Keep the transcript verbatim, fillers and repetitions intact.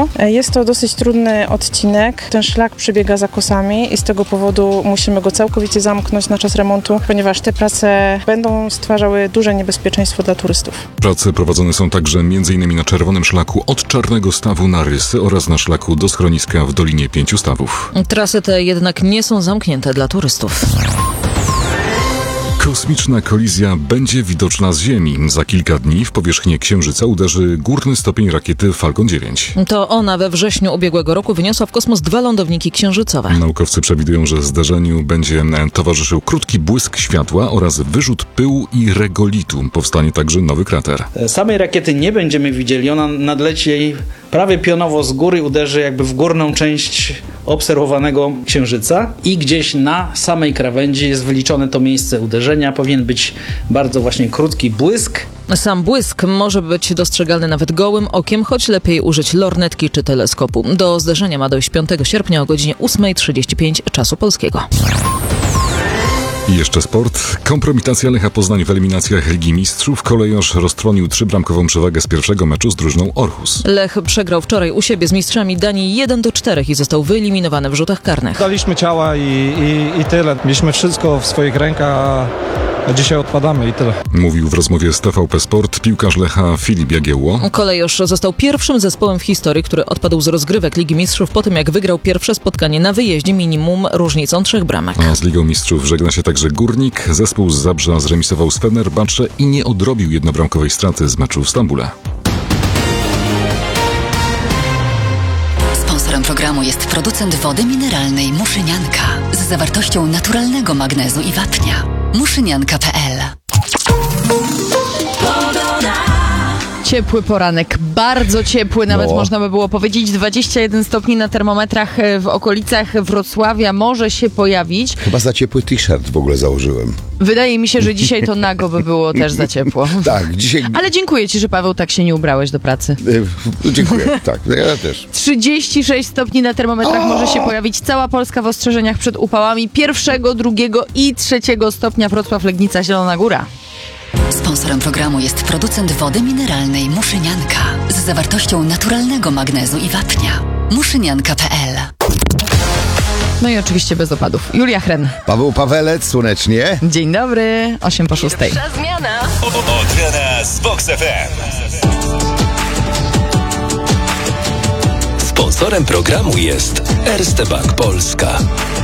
szlaku. Jest to dosyć trudny odcinek. Ten szlak przebiega za kosami i z tego powodu musimy go całkowicie zamknąć na czas remontu, ponieważ te prace będą stwarzały duże niebezpieczeństwo dla turystów. Prace prowadzone są także między innymi na Czerwonym Szlaku od Czarnego Stawu na Rysy oraz na szlaku do schroniska w Dolinie Pięciu Stawów. Trasy te jednak nie są zamknięte dla turystów. Kosmiczna kolizja będzie widoczna z Ziemi. Za kilka dni w powierzchnię Księżyca uderzy górny stopień rakiety Falcon dziewięć. To ona we wrześniu ubiegłego roku wyniosła w kosmos dwa lądowniki księżycowe. Naukowcy przewidują, że zdarzeniu będzie towarzyszył krótki błysk światła oraz wyrzut pyłu i regolitu. Powstanie także nowy krater. Samej rakiety nie będziemy widzieli. Ona nadleci jej prawie pionowo z góry, uderzy jakby w górną część obserwowanego Księżyca i gdzieś na samej krawędzi jest wyliczone to miejsce uderzenia. Powinien być bardzo właśnie krótki błysk. Sam błysk może być dostrzegalny nawet gołym okiem, choć lepiej użyć lornetki czy teleskopu. Do zdarzenia ma dojść piątego sierpnia o godzinie ósma trzydzieści pięć czasu polskiego. I jeszcze sport. Kompromitacja Lecha Poznań w eliminacjach Ligi Mistrzów. Kolejorz roztrwonił trzybramkową przewagę z pierwszego meczu z drużyną Orhus. Lech przegrał wczoraj u siebie z mistrzami Danii jeden do czterech i został wyeliminowany w rzutach karnych. Daliśmy ciała i, i, i tyle. Mieliśmy wszystko w swoich rękach, a dzisiaj odpadamy i tyle. Mówił w rozmowie z T V P Sport piłkarz Lecha Filip Jagiełło. Kolejorz został pierwszym zespołem w historii, który odpadł z rozgrywek Ligi Mistrzów po tym, jak wygrał pierwsze spotkanie na wyjeździe minimum różnicą trzech bramek. A z Ligą Mistrzów żegna się także Górnik. Zespół z Zabrza zremisował z Fenerbahce i nie odrobił jednobramkowej straty z meczu w Stambule. Sponsorem programu jest producent wody mineralnej Muszynianka z zawartością naturalnego magnezu i wapnia. muszynianka kropka p l. Ciepły poranek, bardzo ciepły, nawet no. można by było powiedzieć. dwadzieścia jeden stopni na termometrach w okolicach Wrocławia może się pojawić. Chyba za ciepły t-shirt w ogóle założyłem. Wydaje mi się, że dzisiaj to nago by było też za ciepło. Tak, dzisiaj... Ale dziękuję Ci, że Paweł tak się nie ubrałeś do pracy. Yy, dziękuję, tak, ja też. trzydzieści sześć stopni na termometrach może się pojawić. Cała Polska w ostrzeżeniach przed upałami pierwszego, drugiego i trzeciego stopnia. Wrocław, Legnica, Zielona Góra. Sponsorem programu jest producent wody mineralnej Muszynianka z zawartością naturalnego magnezu i wapnia. muszynianka kropka p l. No i oczywiście bez opadów. Julia Chren. Paweł Pawelec, słonecznie. Dzień dobry, osiem po szóstej. Pierwsza zmiana. Ocena z Vox F M. Sponsorem programu jest Erste Bank Polska.